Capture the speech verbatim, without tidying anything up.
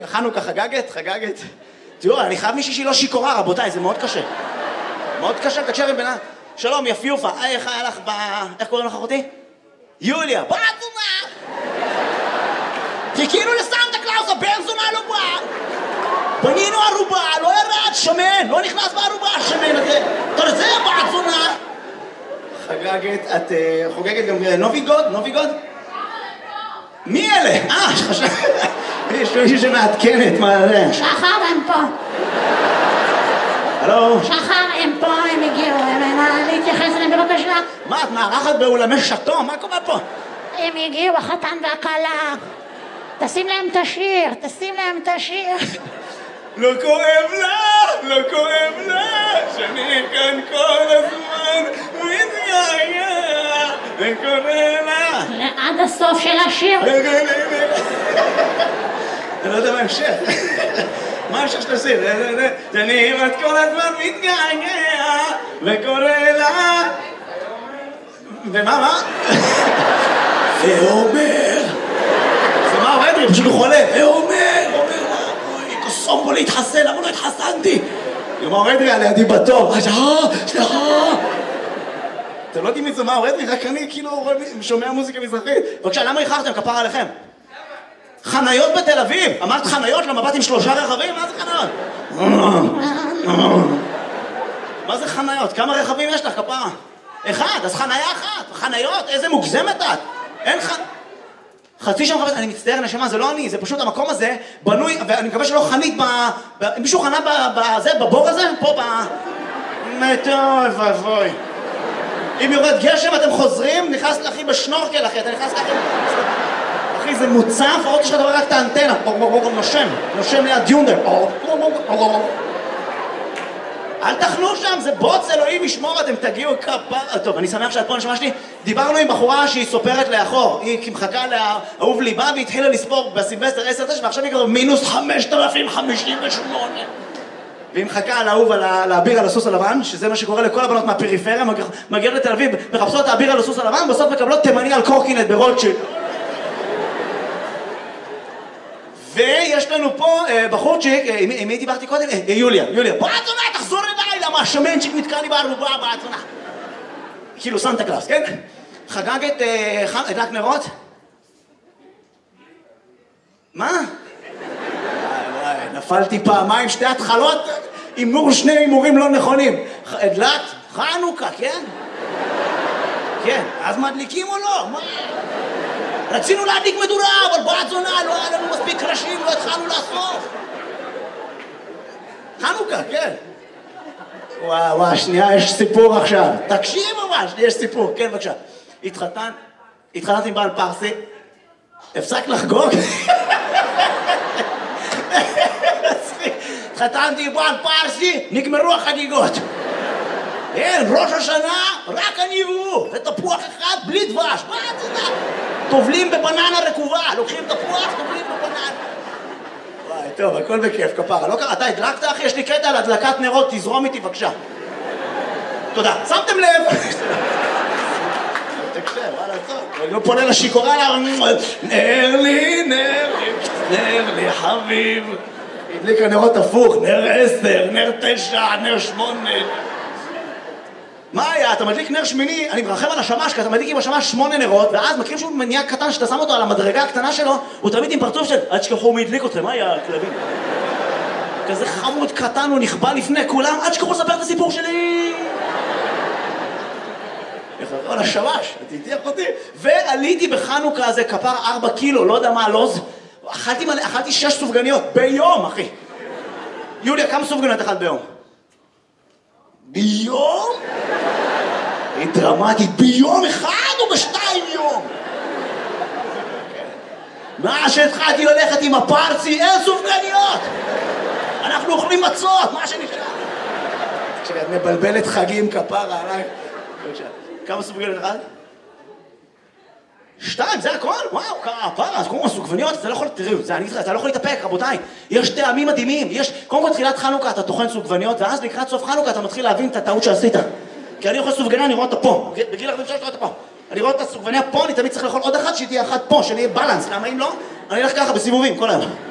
חנוכה חגגת, חגגת. תראו, אני חייב מישהי שהיא לא שיכורה, רבותיי, זה מאוד קשה. מאוד קשה, תקשר עם בינה. שלום, יפיופה, איך היה לך ב... איך קוראים לך אחותי? יוליה, בת זונה! חיכינו לסנטה קלאוס, הבן זונה לא בא! בנינו ערובה, לא ירד, שמן, לא נכנס בערובה, השמן הזה. אתה זה בת זונה! חגגת, את חוגגת גם נוביגוד? נוביגוד? מי אלה? אה, שחשב... יש מישהו שמעדכנת, מה זה? שחר הם פה. הלו? שחר הם פה, הם הגיעו, הם להתייחס אליהם בבקשה. מה, את מארחת באולמי שטו? מה קורה פה? הם הגיעו, החתן והכלה. תשים להם את השיר, תשים להם את השיר. לא כואב לה, לא כואב לה, שאני כאן כל הזמן מתגעגע, וקורא לה. עד הסוף של השיר. אני לא יודע מה המשך. מה המשך של השיר? שאני בת כל הזמן מתגעגע, וקורא לה. ומה, מה? ואומר. זה מה עובד לי? פשוט הוא חולה. ואומר, אומר לה. קוסום בו להתחסן, למה לא התחסנתי? יום האורדרי על ידי בתור, סליחה, סליחה. אתם לא יודעים מי זה מה האורדרי, רק אני כאילו שומע מוזיקה מזרחית. בבקשה, למה איחרתם? כפר עליכם. חניות בתל אביב. אמרת חניות למבט עם שלושה רכבים? מה זה חניות? מה זה חניות? כמה רכבים יש לך, כפרה? אחד, אז חניה אחת. חניות, איזה מוגזמת את. אין ח... חצי שם חפש, אני מצטער נשמה, זה לא אני, זה פשוט המקום הזה בנוי, ואני מקווה שלא חנית ב... ב... מישהו חנה בזה, בבור הזה? פה ב... טוב, ואבוי. אם יורד גשם אתם חוזרים, נכנס לאחי בשנורקל אחי, אתה נכנס לאחי... אחי, זה מוצף, עוד יש לך דבר רק את האנטנה, נושם, נושם ליד יונדר. אל תחנו שם, זה בוץ, אלוהים ישמור, אתם תגיעו כפר... טוב, אני שמח שאת פה נשמע שלי. דיברנו עם בחורה שהיא סופרת לאחור. היא מחכה לאהוב ליבה והתחילה לספור בסילבסטר עשר תשע, ועכשיו היא כבר מינוס חמשת אלפים חמישים ושמונה. והיא מחכה על האהוב, על האביר על הסוס הלבן, שזה מה שקורה לכל הבנות מהפריפריה, מגיעות לתל אביב, מחפשות האביר על הסוס הלבן, בסוף מקבלות תימני על קורקינט ברוטשילד. ויש לנו פה בחורצ'יק, עם מי דיברתי קודם? יוליה, יוליה. בוא עצונה, תחזור אליי, למה השמנצ'יק נתקע לי בערובה, בוא עצונה. כאילו סנטה קלאוס, כן? חגגת, הדלק נרות? מה? וואי, נפלתי פעמיים, שתי התחלות, הימור שני הימורים לא נכונים. הדלקת? חנוכה, כן? כן, אז מדליקים או לא? מה? רצינו להדליק מדורה, אבל בת זונה, לא היה לנו מספיק קרשים, לא התחלנו לאסוף. חנוכה, כן. וואו, וואו, שנייה, יש סיפור עכשיו. תקשיב ממש, יש סיפור, כן, בבקשה. התחתן, התחתנת עם בעל פרסי, הפסק לחגוג. התחתנתי עם בעל פרסי, נגמרו החגיגות. אין, ראש השנה, רק אני והוא, ותפוח אחד בלי דבש, מה את יודעת? טובלים בבננה רקובה, לוקחים תפוח, טובלים בבננה. וואי, טוב, הכל בכיף, כפרה. לא קרה, אתה הדלקת, אחי? יש לי קטע על הדלקת נרות, תזרום איתי, בבקשה. תודה. שמתם לב? תקשר, מה לעשות? אני לא פונה לשיקורה, נר לי, נר לי, נר לי, חביב. הדליק הנרות הפוך, נר עשר, נר תשע, נר שמונה. מה היה? אתה מדליק נר שמיני, אני מרחם על השמש, כי אתה מדליק עם השמש שמונה נרות, ואז מכירים שהוא מניע קטן שאתה שם אותו על המדרגה הקטנה שלו, הוא תמיד עם פרצוף של עד שכחו מי הדליק אתכם, מה היה הכלבים? כזה חמוד קטן, הוא נכבה לפני כולם, עד שכחו לספר את הסיפור שלי! על השמש, תהייתי אחותי, ועליתי בחנוכה הזה כפר ארבע קילו, לא יודע מה הלוז, אכלתי, אכלתי שש סופגניות, ביום, אחי. יוליה, כמה סופגניות אכלת ביום? ביום? היא דרמטית, ביום אחד או בשתיים יום? מה שהתחלתי ללכת עם הפרצי, אין סופגניות! אנחנו אוכלים מצות, מה שנשאר? כשאת מבלבלת חגים כפרה עליי. כמה סופגניות אחד? שתיים, זה הכל? וואו, כפרה, אז קודם כל סופגניות, אתה לא יכול, תראו, אתה לא יכול להתאפק, רבותיי. יש טעמים מדהימים, יש, קודם כל תחילת חנוכה אתה טוחן סופגניות, ואז לקראת סוף חנוכה אתה מתחיל להבין את הטעות שעשית. כי אני אוכל סופגניה, אני רואה אותה פה. בגיל ארבעים ושלוש אני רואה אותה פה. אני רואה את הסופגניה פה, אני תמיד צריך לאכול עוד אחת, שהיא תהיה אחת פה, שאני אהיה בלנס. למה אם לא? אני אלך ככה בסיבובים כל היום.